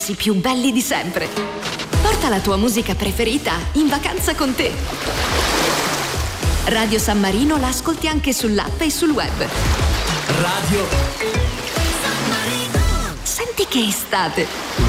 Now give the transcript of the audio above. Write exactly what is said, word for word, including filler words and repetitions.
più belli di sempre. Porta la tua musica preferita in vacanza con te. Radio San Marino la ascolti anche sull'app e sul web. Radio San Marino. Senti che estate!